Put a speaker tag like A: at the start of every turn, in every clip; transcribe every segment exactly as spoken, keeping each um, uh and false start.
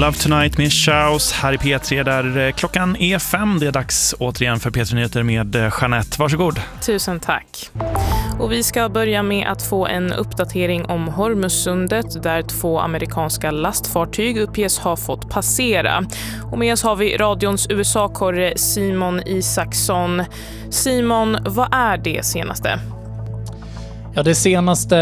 A: Love Tonight med Chaos här i P tre där klockan är fem. Det är dags återigen för P tre-nyheter med Jeanette. Varsågod.
B: Tusen tack. Och vi ska börja med att få en uppdatering om Hormuzsundet där två amerikanska lastfartyg uppges ha fått passera. Och med oss har vi radions U S A-korre Simon Isaksson. Simon, vad är det senaste?
C: Ja, det senaste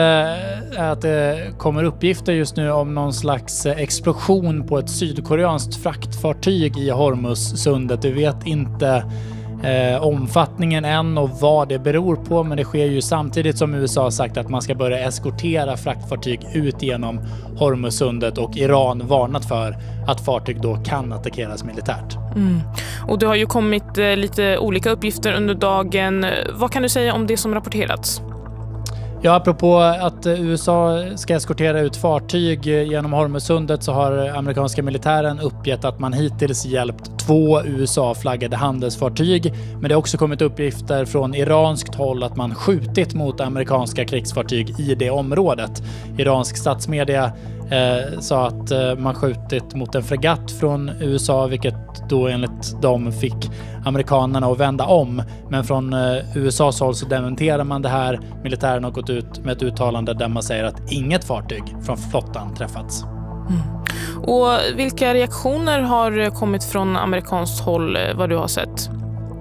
C: är att det kommer uppgifter just nu om någon slags explosion på ett sydkoreanskt fraktfartyg i Hormuzsundet. Vi vet inte eh, omfattningen än och vad det beror på, men det sker ju samtidigt som U S A har sagt att man ska börja eskortera fraktfartyg ut genom Hormuzsundet, och Iran varnat för att fartyg då kan attackeras militärt.
B: Mm. Och det har ju kommit eh, lite olika uppgifter under dagen. Vad kan du säga om det som rapporterats?
C: Ja, apropå att U S A ska eskortera ut fartyg genom Hormuzsundet så har amerikanska militären uppgett att man hittills hjälpt två U S A-flaggade handelsfartyg. Men det har också kommit uppgifter från iranskt håll att man skjutit mot amerikanska krigsfartyg i det området. Iransk statsmedia eh, sa att eh, man skjutit mot en fregatt från U S A, vilket då enligt dem fick amerikanerna att vända om. Men från eh, U S A:s håll så dementerar man det här. Militären har gått ut med ett uttalande där man säger att inget fartyg från flottan träffats.
B: Mm. Och vilka reaktioner har kommit från amerikanskt håll, vad du har sett?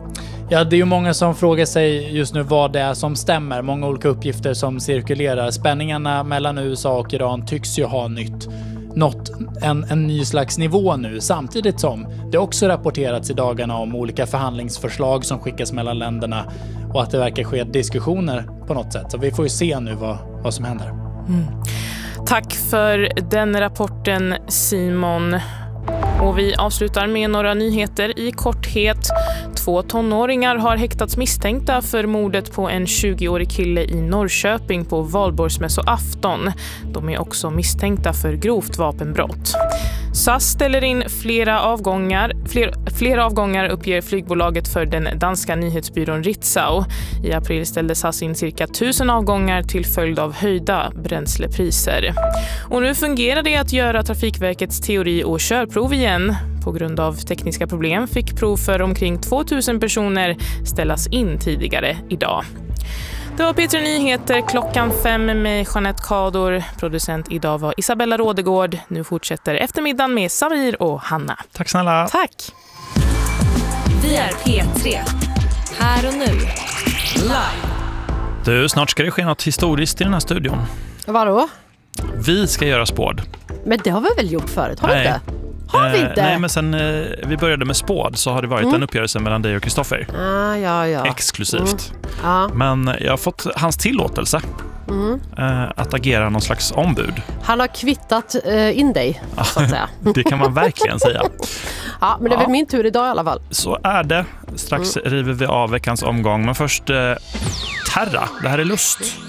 C: Ja, det är ju många som frågar sig just nu vad det är som stämmer. Många olika uppgifter som cirkulerar. Spänningarna mellan U S A och Iran tycks ju ha nytt. nått en, en ny slags nivå nu, samtidigt som det också rapporterats i dagarna om olika förhandlingsförslag som skickas mellan länderna och att det verkar ske diskussioner på något sätt. Så vi får ju se nu vad, vad som händer.
B: Mm. Tack för den rapporten, Simon. Och vi avslutar med några nyheter i korthet. Två tonåringar har häktats misstänkta för mordet på en tjugoårig kille i Norrköping på valborgsmässoafton. De är också misstänkta för grovt vapenbrott. S A S ställer in flera avgångar. Fler, flera avgångar uppger flygbolaget för den danska nyhetsbyrån Ritzau. I april ställde S A S in cirka tusen avgångar till följd av höjda bränslepriser. Och nu fungerar det att göra Trafikverkets teori- och körprov igen. På grund av tekniska problem fick prov för omkring tvåtusen personer ställas in tidigare idag. Det var P tre Nyheter klockan fem med Jeanette Kador. Producent idag var Isabella Rådegård. Nu fortsätter eftermiddagen med Samir och Hanna.
A: Tack snälla.
B: Tack.
D: Vi är P tre. Här och nu. Live.
A: Du, snart ska det ske något historiskt i den här studion.
E: Vadå?
A: Vi ska göra spåd.
E: Men det har vi väl gjort förut, har vi inte? Har vi inte?
A: Eh, nej, men sen eh, vi började med spåd så har det varit mm. en uppgörelse mellan dig och Kristoffer.
E: Ah, ja, ja.
A: Exklusivt.
E: Mm. Ah.
A: Men jag har fått hans tillåtelse mm. eh, att agera någon slags ombud.
E: Han har kvittat eh, in dig, så att säga.
A: Det kan man verkligen säga.
E: Ja, men det är
A: ja.
E: väl min tur idag i alla fall.
A: Så är det. Strax mm. river vi av veckans omgång. Men först eh, Terra. Det här är Lust.